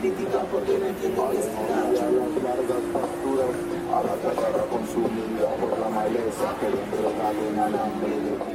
critican porque no entienden que es A las largas pasturas, a la tierra consumida por la maleza que le entrega un alambre de